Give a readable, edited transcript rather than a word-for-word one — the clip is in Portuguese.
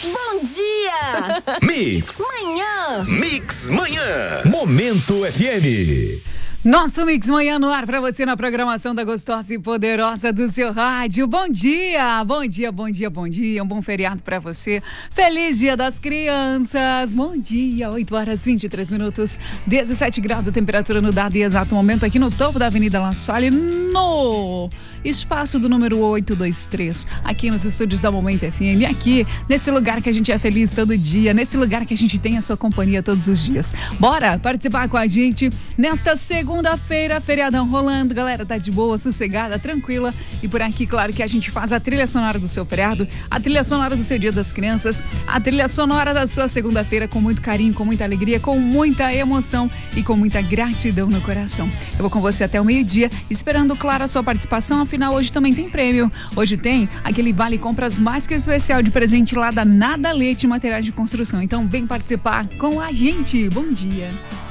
Bom dia! Mix. Manhã. Mix Manhã. Momento FM. Nosso Mix Manhã no ar pra você na programação da gostosa e poderosa do seu rádio. Bom dia, bom dia, bom dia, bom dia. Um bom feriado pra você. Feliz Dia das Crianças. Bom dia, 8 horas 23 minutos, 17 graus a temperatura no dado e exato momento aqui no topo da Avenida La Salle, no espaço do número 823, aqui nos estúdios da Momento FM, aqui nesse lugar que a gente é feliz todo dia, nesse lugar que a gente tem a sua companhia todos os dias. Bora participar com a gente nesta segunda-feira, feriadão rolando, galera, tá de boa, sossegada, tranquila, e por aqui, claro que a gente faz a trilha sonora do seu feriado, a trilha sonora do seu Dia das Crianças, a trilha sonora da sua segunda-feira com muito carinho, com muita alegria, com muita emoção e com muita gratidão no coração. Eu vou com você até o meio-dia, esperando, claro, a sua participação. Afinal, hoje também tem prêmio. Hoje tem aquele vale compras mais que especial de presente lá da Nada Leite Materiais de Construção. Então vem participar com a gente. Bom dia.